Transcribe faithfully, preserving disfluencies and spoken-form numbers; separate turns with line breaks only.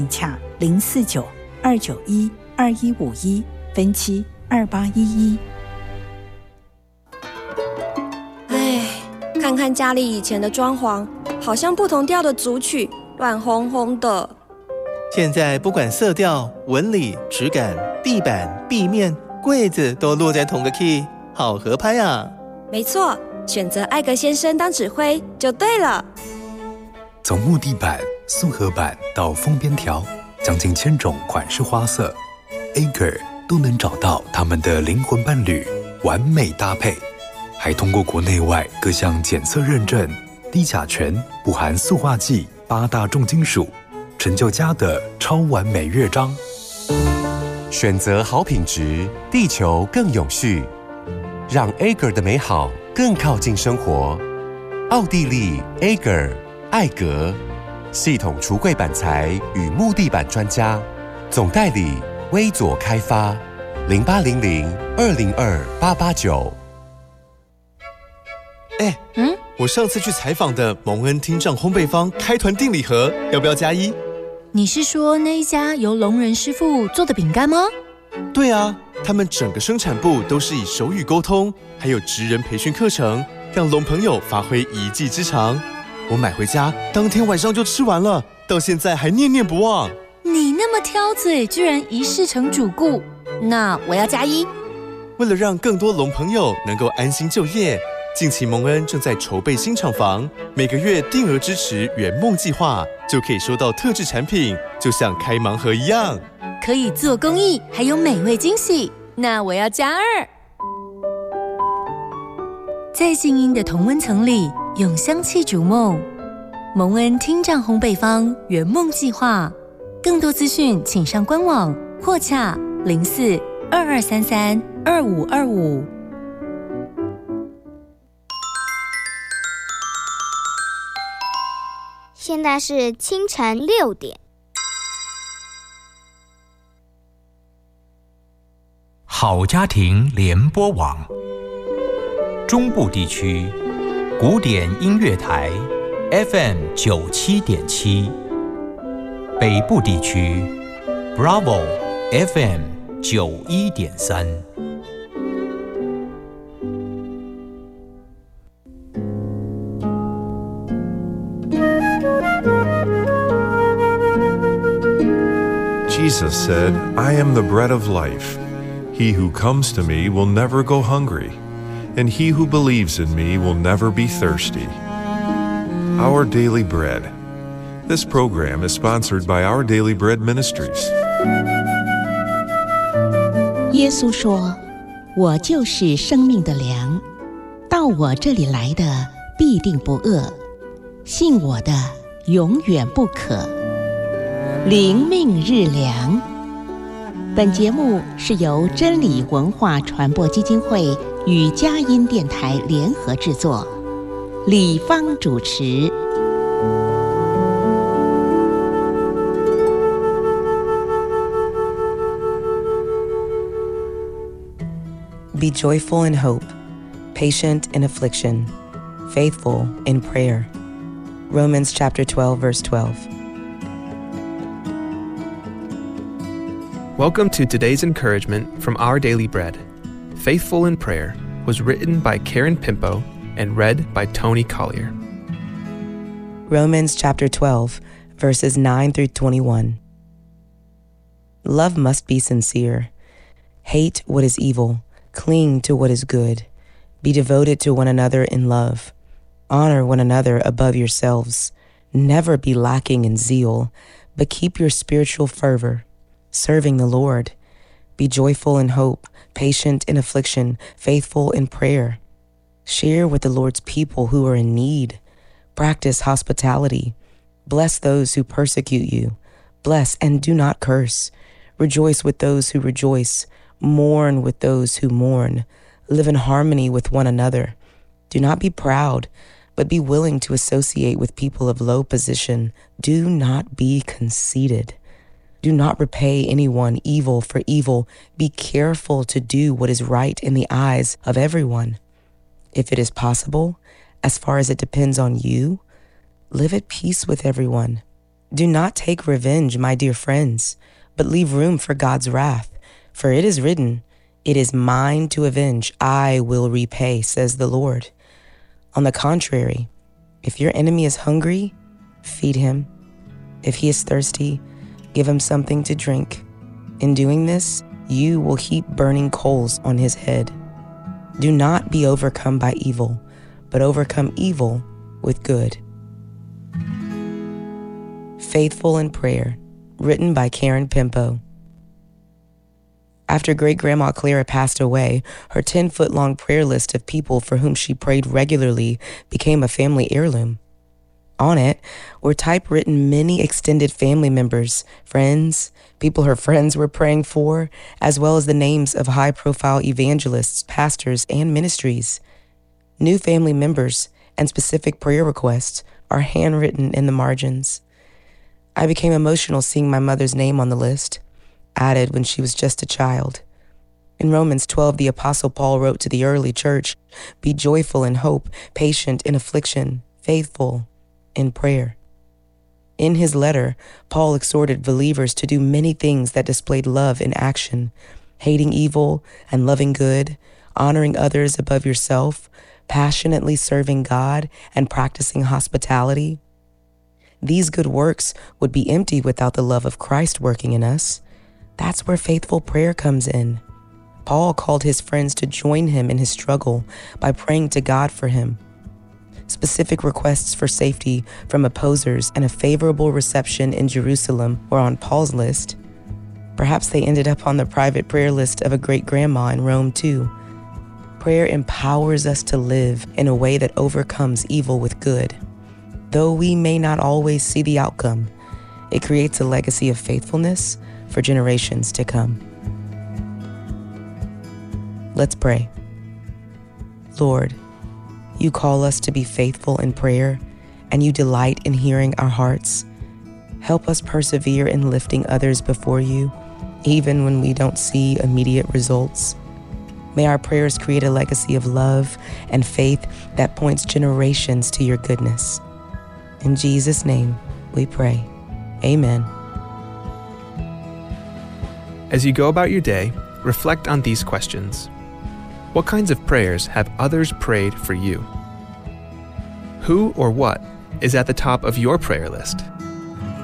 洽零四九二九一二一五一分期二八一一。
哎，看看家里以前的装潢，好像不同调的组曲，乱哄哄的。
现在不管色调、纹理、质感，地板、壁面、柜子都落在同个 key， 好合拍啊！
没错，选择艾格先生当指挥就对了。
从木地板、素合板到封边条，将近千种款式花色 ，Ager 都能找到他们的灵魂伴侣，完美搭配。还通过国内外各项检测认证，低甲醛、不含塑化剂、八大重金属，成就家的超完美乐章。
选择好品质，地球更永续，让 Ager 的美好更靠近生活。奥地利 Ager 艾格系统橱柜板材与木地板专家，总代理微左开发，零八零零二零二八八九。
哎，嗯，我上次去采访的蒙恩听障烘焙坊开团订礼盒，要不要加一？
你是说那一家由聋人师傅做的饼干吗？
对啊，他们整个生产部都是以手语沟通，还有职人培训课程，让聋朋友发挥一技之长。我买回家，当天晚上就吃完了，到现在还念念不忘。
你那么挑嘴，居然一试成主顾，那我要加一。
为了让更多聋朋友能够安心就业，近期蒙恩正在筹备新厂房，每个月定额支持圆梦计划，就可以收到特制产品，就像开盲盒一样，
可以做公益，还有美味惊喜。那我要加二。在静音的同温层里，用香气逐梦。蒙恩听障烘焙坊圆梦计划，更多资讯请上官网或洽零四二二三三二五二五。
现在是清晨六点。
好家庭联播网，中部地区古典音乐台 F M 九七点七，北部地区 Bravo F M 九一点三。
Jesus said, I am the bread of life. He who comes to me will never go hungry, and he who believes in me will never be thirsty. Our Daily Bread. This program is sponsored by Our Daily Bread Ministries.
耶稣说，我就是生命的粮，到我这里来的必定不饿，信我的永远不渴。灵命日粮。本节目是由真理文化传播基金会与佳音电台联合制作，李芳主持。
Be joyful in hope, patient in affliction, faithful in prayer. Romans chapter twelve, verse twelve.
Welcome to today's encouragement from Our Daily Bread. Faithful in Prayer was written by Karen Pimpo and read by Tony Collier.
Romans chapter twelve, verses nine through twenty-one. Love must be sincere. Hate what is evil. Cling to what is good. Be devoted to one another in love. Honor one another above yourselves. Never be lacking in zeal, but keep your spiritual fervor, serving the Lord. Be joyful in hope, patient in affliction, faithful in prayer. Share with the Lord's people who are in need. Practice hospitality. Bless those who persecute you. Bless and do not curse. Rejoice with those who rejoice. Mourn with those who mourn. Live in harmony with one another. Do not be proud, but be willing to associate with people of low position. Do not be conceited. Do not repay anyone evil for evil. Be careful to do what is right in the eyes of everyone. If it is possible, as far as it depends on you, live at peace with everyone. Do not take revenge, my dear friends, but leave room for God's wrath. For it is written, 'It is mine to avenge, I will repay,' says the Lord. On the contrary, if your enemy is hungry, feed him. If he is thirsty, give him something to drink. In doing this, you will heap burning coals on his head. Do not be overcome by evil, but overcome evil with good." Faithful in Prayer, written by Karen Pimpo. After great-grandma Clara passed away, her ten-foot-long prayer list of people for whom she prayed regularly became a family heirloom. On it were typewritten many extended family members, friends, people her friends were praying for, as well as the names of high-profile evangelists, pastors, and ministries. New family members and specific prayer requests are handwritten in the margins. I became emotional seeing my mother's name on the list, added when she was just a child. In Romans twelve, the Apostle Paul wrote to the early church, "Be joyful in hope, patient in affliction, faithful in prayer." In his letter, Paul exhorted believers to do many things that displayed love in action, hating evil and loving good, honoring others above yourself, passionately serving God, and practicing hospitality. These good works would be empty without the love of Christ working in us. That's where faithful prayer comes in. Paul called his friends to join him in his struggle by praying to God for him. Specific requests for safety from opposers and a favorable reception in Jerusalem were on Paul's list. Perhaps they ended up on the private prayer list of a great-grandma in Rome too. Prayer empowers us to live in a way that overcomes evil with good. Though we may not always see the outcome, it creates a legacy of faithfulness for generations to come. Let's pray. Lord, you call us to be faithful in prayer, and you delight in hearing our hearts. Help us persevere in lifting others before you, even when we don't see immediate results. May our prayers create a legacy of love and faith that points generations to your goodness. In Jesus' name, we pray. Amen.
As you go about your day, reflect on these questions. What kinds of prayers have others prayed for you? Who or what is at the top of your prayer list?